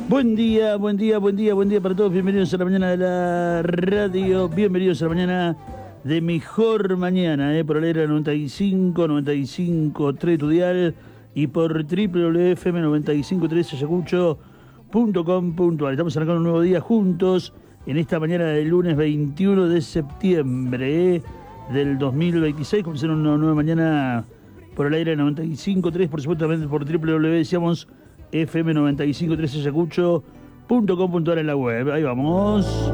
Buen día, buen día, buen día, buen día para todos. Bienvenidos a la mañana de la radio. Bienvenidos a la mañana de Mejor Mañana, por la era 95.3 tu dial y por www.fm953 ayacucho.com.ar. Estamos arrancando un nuevo día juntos en esta mañana del lunes 21 de septiembre del 2026. Comenzar una nueva mañana por el aire 95.3, por supuesto también por www, decíamos, fm953 ayacucho.com.ar en la web. Ahí vamos.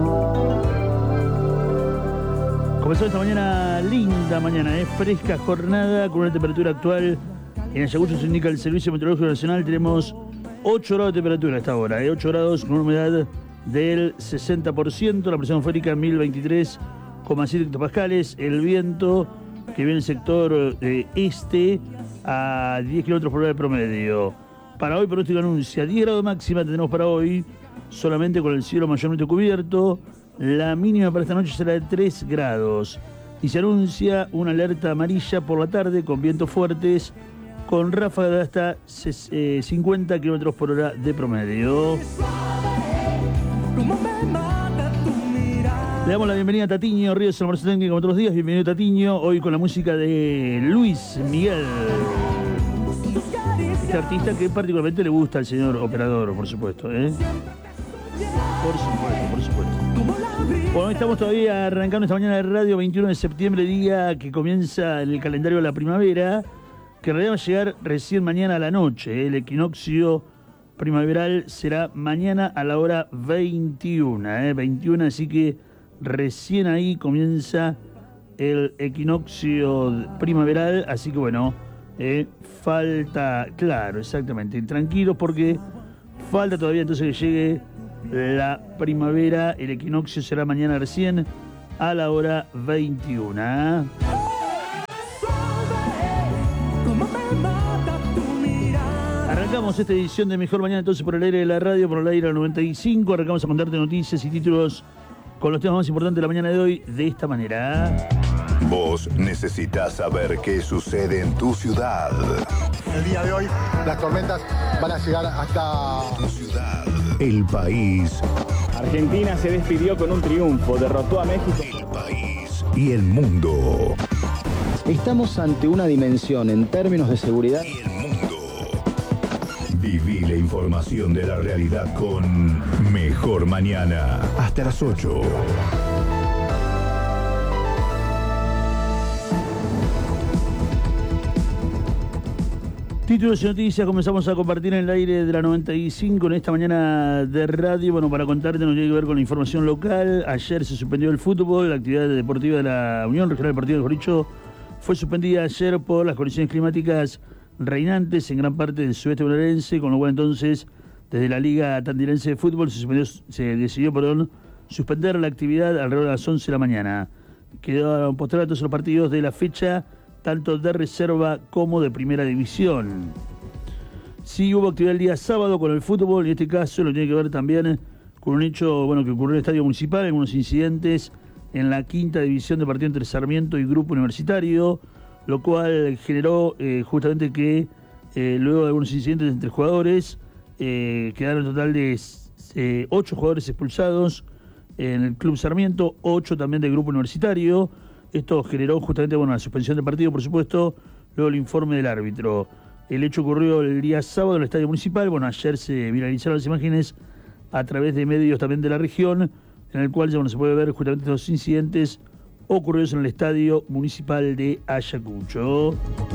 Comenzó esta mañana, linda mañana, fresca jornada con una temperatura actual. En Ayacucho se indica el Servicio Meteorológico Nacional, tenemos 8 grados de temperatura a esta hora, 8 grados con una humedad del 60%, la presión atmosférica 1023,7 hectopascales, el viento que viene del sector este a 10 kilómetros por hora de promedio. Para hoy, pronóstico anuncia 10 grados máxima tenemos para hoy, solamente con el cielo mayormente cubierto. La mínima para esta noche será de 3 grados. Y se anuncia una alerta amarilla por la tarde con vientos fuertes, con ráfagas de hasta 50 kilómetros por hora de promedio. Le damos la bienvenida a Tatiño Ríos, el almuerzo técnico como todos los días. Bienvenido, Tatiño, hoy con la música de Luis Miguel. Este artista que particularmente le gusta al señor operador, por supuesto, Por supuesto, por supuesto. Bueno, estamos todavía arrancando esta mañana de radio, 21 de septiembre, día que comienza en el calendario de la primavera, que en realidad va a llegar recién mañana a la noche. El equinoccio primaveral será mañana a la hora 21, 21, así que recién ahí comienza el equinoccio primaveral, así que bueno, falta, claro, exactamente, tranquilos porque falta todavía entonces que llegue la primavera. El equinoccio será mañana recién a la hora 21. Arrancamos esta edición de Mejor Mañana entonces por el aire de la radio, por el aire del 95. Arrancamos a contarte noticias y títulos con los temas más importantes de la mañana de hoy de esta manera. Vos necesitas saber qué sucede en tu ciudad. El día de hoy las tormentas van a llegar hasta Tu ciudad, el país. Argentina se despidió con un triunfo, derrotó a México. El país y el mundo. Estamos ante una dimensión en términos de seguridad. Y el mundo. Viví la información de la realidad con Mejor Mañana. Hasta las 8. Títulos y noticias comenzamos a compartir en el aire de la 95 en esta mañana de radio. Bueno, para contarte no tiene que ver con la información local. Ayer se suspendió el fútbol, la actividad deportiva de la Unión Regional Deportiva de Joricho fue suspendida ayer por las condiciones climáticas reinantes en gran parte del sudeste bonaerense, con lo cual entonces desde la Liga Tandilense de Fútbol se decidió suspender la actividad alrededor de las 11 de la mañana. Quedaron postergados todos los partidos de la fecha, tanto de reserva como de primera división. Sí hubo actividad el día sábado con el fútbol, y en este caso lo tiene que ver también con un hecho que ocurrió en el Estadio Municipal, algunos incidentes en la quinta división de partido entre Sarmiento y Grupo Universitario, lo cual generó justamente que luego de algunos incidentes entre jugadores, quedaron un total de 8 jugadores expulsados en el Club Sarmiento, 8 también del Grupo Universitario. Esto generó justamente la suspensión del partido, por supuesto, luego el informe del árbitro. El hecho ocurrió el día sábado en el Estadio Municipal. Ayer se viralizaron las imágenes a través de medios también de la región, en el cual se puede ver justamente estos incidentes ocurridos en el Estadio Municipal de Ayacucho.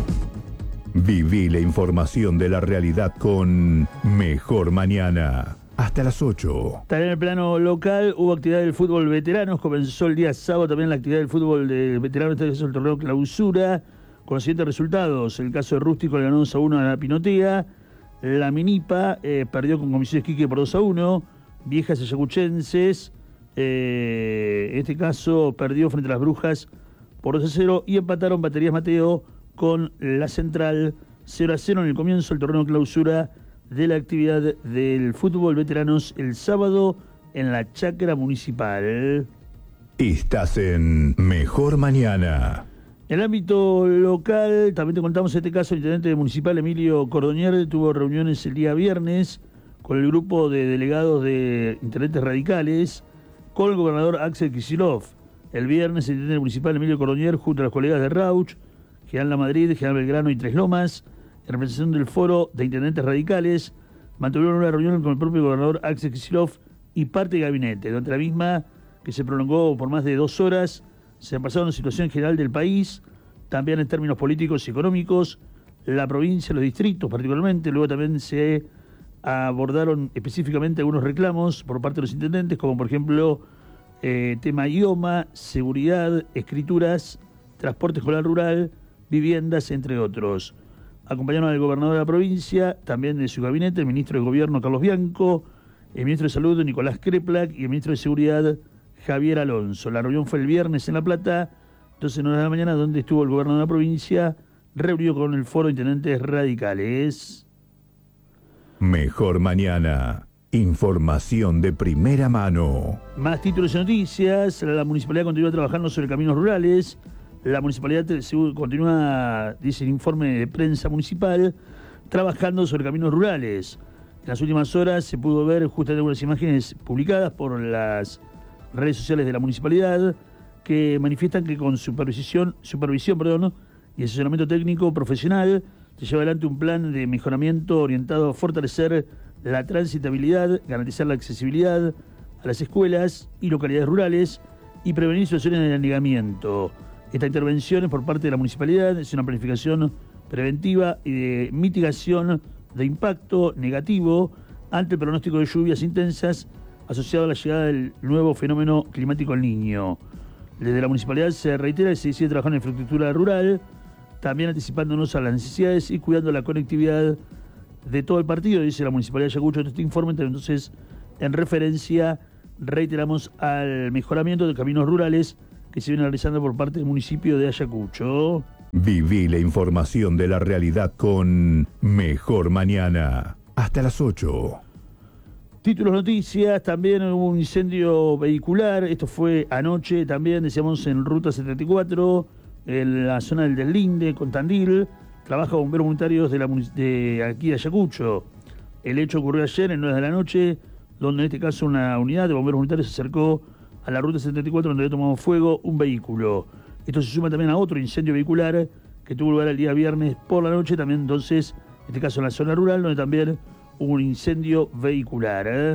Viví la información de la realidad con Mejor Mañana. Hasta las 8. También en el plano local hubo actividad del fútbol veteranos. Comenzó el día sábado también la actividad del fútbol de veteranos, este es el torneo Clausura, con los siguientes resultados. El caso de Rústico le ganó 2-1 a la Pinotea. La Minipa perdió con Comisiones Quique por 2-1. Viejas ayacuchenses, en este caso perdió frente a las Brujas por 2-0. Y empataron Baterías Mateo con la Central 0-0 en el comienzo del torneo Clausura de la actividad del fútbol veteranos el sábado en la Chacra Municipal. Estás en Mejor Mañana. En el ámbito local, también te contamos este caso, el intendente municipal Emilio Cordonier tuvo reuniones el día viernes con el grupo de delegados de intendentes radicales, con el gobernador Axel Kicillof. El viernes, el intendente municipal Emilio Cordonier, junto a los colegas de Rauch, General La Madrid, General Belgrano y Tres Lomas, en representación del foro de intendentes radicales, mantuvieron una reunión con el propio gobernador Axel Kicillof y parte del gabinete. Durante la misma, que se prolongó por más de 2 horas, se pasaron la situación general del país, también en términos políticos y económicos, la provincia, los distritos particularmente. Luego también se abordaron específicamente algunos reclamos por parte de los intendentes, como por ejemplo tema idioma, seguridad, escrituras, transporte escolar rural, viviendas, entre otros. Acompañaron al gobernador de la provincia, también de su gabinete, el ministro de Gobierno Carlos Bianco, el ministro de Salud Nicolás Kreplak y el ministro de Seguridad Javier Alonso. La reunión fue el viernes en La Plata, 12 horas de la mañana, donde estuvo el gobernador de la provincia reunido con el foro de intendentes radicales. Mejor mañana. Información de primera mano. Más títulos y noticias. La municipalidad continúa trabajando sobre caminos rurales. La municipalidad continúa, dice el informe de prensa municipal, trabajando sobre caminos rurales. En las últimas horas se pudo ver justamente algunas imágenes publicadas por las redes sociales de la municipalidad que manifiestan que con supervisión y asesoramiento técnico profesional se lleva adelante un plan de mejoramiento orientado a fortalecer la transitabilidad, garantizar la accesibilidad a las escuelas y localidades rurales y prevenir situaciones de anegamiento. Esta intervención por parte de la municipalidad es una planificación preventiva y de mitigación de impacto negativo ante el pronóstico de lluvias intensas asociado a la llegada del nuevo fenómeno climático El Niño. Desde la municipalidad se reitera que se decide trabajar en infraestructura rural, también anticipándonos a las necesidades y cuidando la conectividad de todo el partido, dice la municipalidad de Ayacucho. Este informe, entonces, en referencia, reiteramos al mejoramiento de caminos rurales que se viene realizando por parte del municipio de Ayacucho. Viví la información de la realidad con Mejor Mañana. Hasta las 8. Títulos, noticias, también hubo un incendio vehicular, esto fue anoche también, decíamos, en Ruta 74, en la zona del Deslinde, con Tandil. Trabaja bomberos voluntarios de aquí de Ayacucho. El hecho ocurrió ayer en 9 de la noche, donde en este caso una unidad de bomberos voluntarios se acercó a la Ruta 74, donde había tomado fuego un vehículo. Esto se suma también a otro incendio vehicular que tuvo lugar el día viernes por la noche, también entonces, en este caso en la zona rural, donde también hubo un incendio vehicular.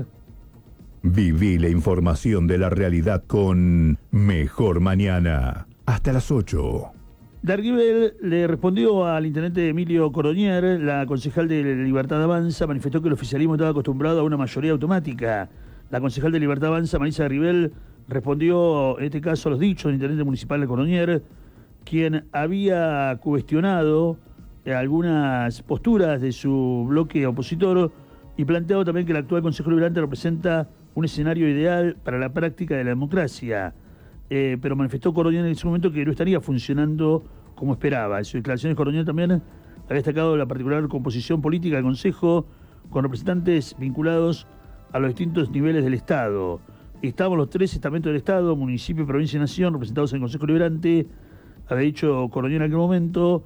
Viví la información de la realidad con Mejor Mañana. Hasta las 8. Darguibel le respondió al intendente Emilio Cordonier. La concejal de Libertad Avanza manifestó que el oficialismo estaba acostumbrado a una mayoría automática. La concejal de Libertad Avanza, Marisa Darguibel, respondió en este caso a los dichos del intendente municipal de Cordonier, quien había cuestionado algunas posturas de su bloque opositor y planteado también que el actual Consejo Liberante representa un escenario ideal para la práctica de la democracia. Pero manifestó Cordonier en ese momento que no estaría funcionando como esperaba. En sus declaraciones, Cordonier también había destacado la particular composición política del Consejo, con representantes vinculados a los distintos niveles del Estado. Estamos los 3 estamentos del Estado, municipio, provincia y nación, representados en el Consejo Liberante, había dicho Cordonier en aquel momento,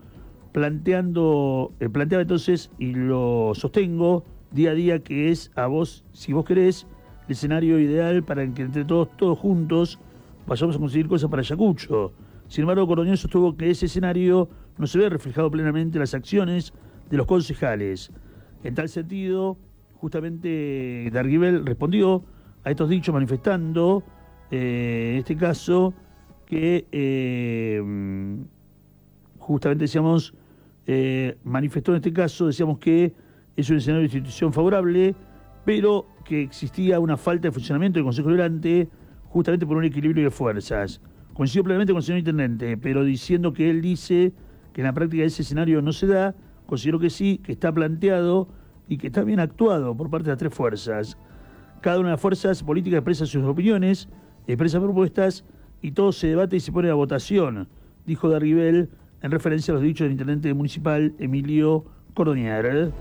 planteaba entonces, y lo sostengo día a día, que es a vos, si vos querés, el escenario ideal para que entre todos juntos vayamos a conseguir cosas para Ayacucho. Sin embargo, Cordonier sostuvo que ese escenario no se ve reflejado plenamente en las acciones de los concejales. En tal sentido, justamente Darguibel respondió a estos dichos manifestando, en este caso, que justamente decíamos, manifestó en este caso, decíamos que es un escenario de institución favorable, pero que existía una falta de funcionamiento del Consejo Liberante justamente por un equilibrio de fuerzas. Coincidió plenamente con el señor intendente, pero diciendo que él dice que en la práctica ese escenario no se da, considero que sí, que está planteado y que está bien actuado por parte de las 3 fuerzas. Cada una de las fuerzas políticas expresa sus opiniones, expresa propuestas y todo se debate y se pone a votación, dijo Darguibel en referencia a los dichos del intendente municipal Emilio Cordonier.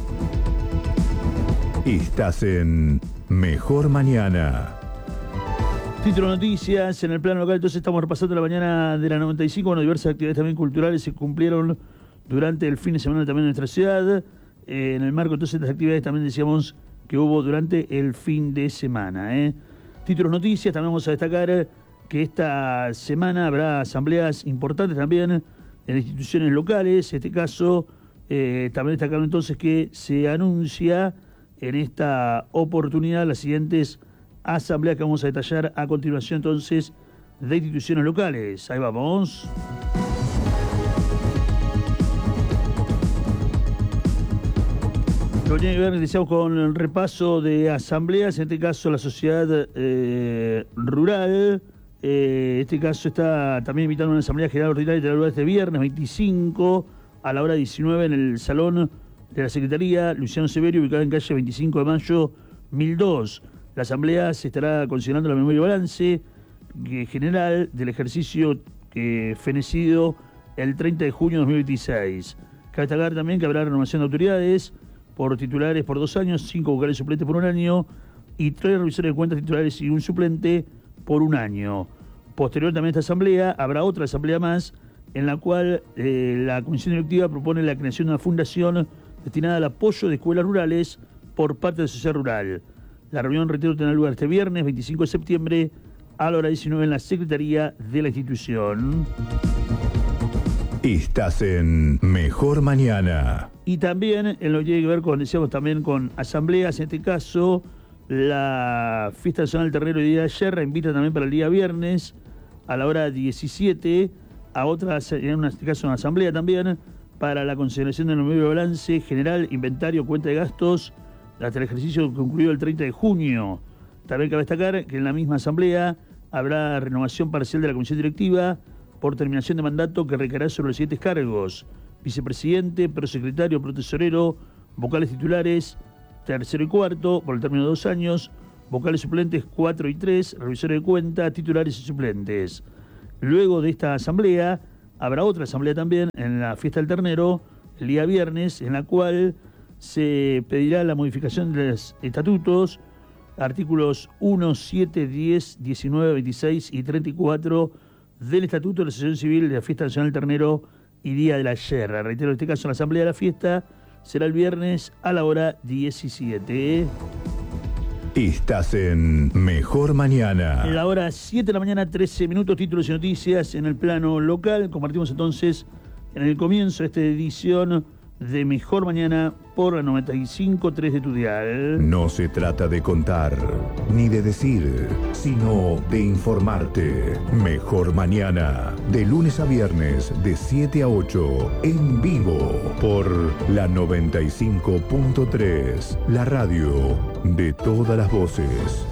Estás en Mejor Mañana. Título noticias, en el plano local, entonces estamos repasando la mañana de la 95, bueno, diversas actividades también culturales se cumplieron durante el fin de semana también en nuestra ciudad. En el marco entonces de estas actividades también decíamos que hubo durante el fin de semana. Títulos noticias, también vamos a destacar que esta semana habrá asambleas importantes también en instituciones locales. En este caso, también destacaron entonces que se anuncia en esta oportunidad las siguientes asambleas que vamos a detallar a continuación entonces de instituciones locales. Ahí vamos. Lo que tiene que ver, decíamos, con el repaso de asambleas, en este caso la sociedad rural. En este caso está también invitando a una asamblea general ordinaria de la este viernes 25 a la hora 19 en el salón de la Secretaría Luciano Severio, ubicado en calle 25 de Mayo 1002. La asamblea se estará considerando la memoria y balance general del ejercicio fenecido el 30 de junio de 2026. Cabe destacar también que habrá renovación de autoridades por titulares por 2 años, 5 vocales suplentes por 1 año y 3 revisores de cuentas titulares y un suplente por 1 año. Posterior también a esta asamblea, habrá otra asamblea más en la cual la Comisión Directiva propone la creación de una fundación destinada al apoyo de escuelas rurales por parte de la sociedad rural. La reunión, reitero, tendrá lugar este viernes 25 de septiembre a la hora 19 en la Secretaría de la institución. Estás en Mejor Mañana. Y también en lo que tiene que ver con, decíamos, también con asambleas, en este caso, la Fiesta Nacional del Ternero y Día de Ayer invita también para el día viernes a la hora 17 a otra, en este caso una asamblea también, para la consideración del nuevo balance general, inventario, cuenta de gastos, hasta el ejercicio concluido el 30 de junio. También cabe destacar que en la misma asamblea habrá renovación parcial de la comisión directiva por terminación de mandato que recaerá sobre los siguientes cargos: vicepresidente, prosecretario, protesorero, vocales titulares, tercero y cuarto, por el término de 2 años, vocales suplentes 4 y 3, revisores de cuenta, titulares y suplentes. Luego de esta asamblea, habrá otra asamblea también en la Fiesta del Ternero, el día viernes, en la cual se pedirá la modificación de los estatutos, artículos 1, 7, 10, 19, 26 y 34 del Estatuto de la Asociación Civil de la Fiesta Nacional del Ternero y Día de la Ayer. Reitero, en este caso la asamblea de la fiesta será el viernes a la hora 17. Estás en Mejor Mañana. En la hora 7 de la mañana, 13 minutos, títulos y noticias en el plano local. Compartimos entonces en el comienzo de esta edición de Mejor Mañana por la 95.3 de tu dial. No se trata de contar ni de decir, sino de informarte. Mejor Mañana, de lunes a viernes, de 7 a 8, en vivo, por la 95.3, la radio de todas las voces.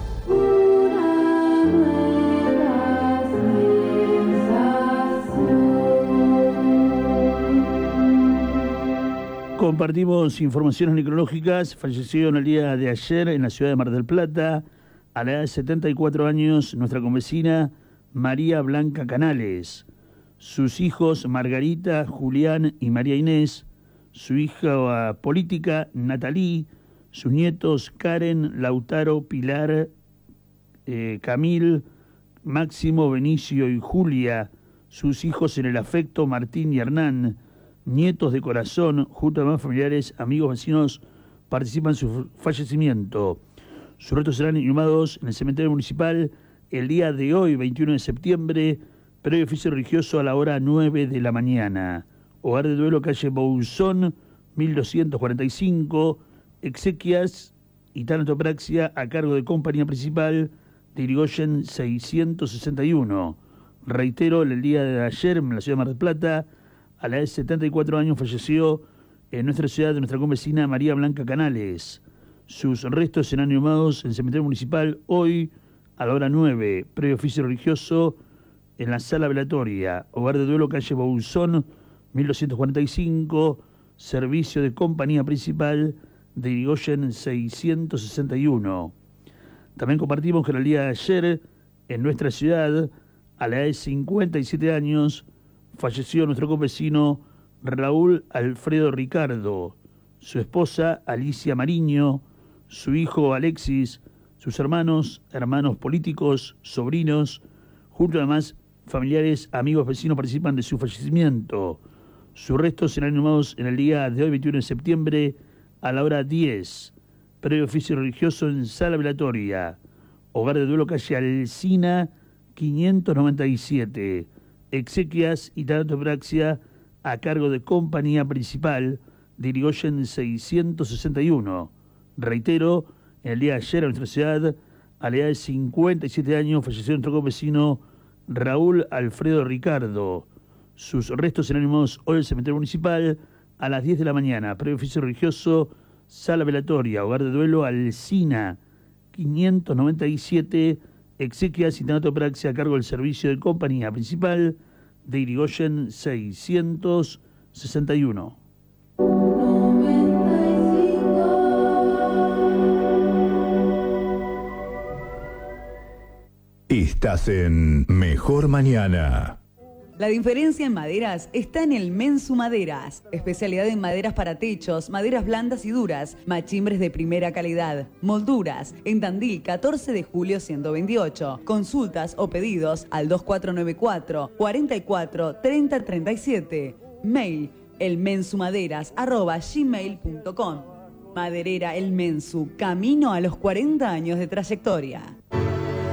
Compartimos informaciones necrológicas. Falleció en el día de ayer en la ciudad de Mar del Plata, a la edad de 74 años, nuestra convecina María Blanca Canales. Sus hijos Margarita, Julián y María Inés, su hija política Natalí, sus nietos Karen, Lautaro, Pilar, Camil, Máximo, Benicio y Julia, sus hijos en el afecto Martín y Hernán, nietos de corazón, junto a demás familiares, amigos, vecinos, participan en su fallecimiento. Sus restos serán inhumados en el cementerio municipal el día de hoy, 21 de septiembre, previo oficio religioso a la hora 9 de la mañana. Hogar de duelo, calle Bouzón, 1245, exequias y tanatopraxia a cargo de compañía principal de Irigoyen 661. Reitero, el día de ayer en la ciudad de Mar del Plata, a la edad de 74 años, falleció en nuestra ciudad de nuestra convecina María Blanca Canales. Sus restos serán inhumados en el cementerio municipal hoy a la hora 9, previo oficio religioso en la sala velatoria. Hogar de duelo, calle Bouzón, 1245, servicio de compañía principal de Irigoyen 661. También compartimos que el día de ayer, en nuestra ciudad, a la edad de 57 años, falleció nuestro convecino Raúl Alfredo Ricardo, su esposa Alicia Mariño, su hijo Alexis, sus hermanos políticos, sobrinos, junto además familiares, amigos, vecinos participan de su fallecimiento. Sus restos serán inhumados en el día de hoy, 21 de septiembre, a la hora 10. previo oficio religioso en sala velatoria. Hogar de duelo calle Alsina 597. Exequias y tanatopraxia a cargo de compañía principal de Irigoyen 661. Reitero, en el día de ayer en nuestra ciudad, a la edad de 57 años, falleció nuestro convecino Raúl Alfredo Ricardo. Sus restos serán inhumados hoy en el cementerio municipal a las 10 de la mañana. Previo oficio religioso, sala velatoria, hogar de duelo Alsina 597. Exequias y tanatopraxia a cargo del servicio de compañía principal de Irigoyen 661. Estás en Mejor Mañana. La diferencia en maderas está en el Mensu Maderas, especialidad en maderas para techos, maderas blandas y duras, machimbres de primera calidad, molduras, en Tandil 14 de julio 128. Consultas o pedidos al 2494 44 30 37. Mail elmensumaderas@gmail.com. Maderera El Mensu, camino a los 40 años de trayectoria.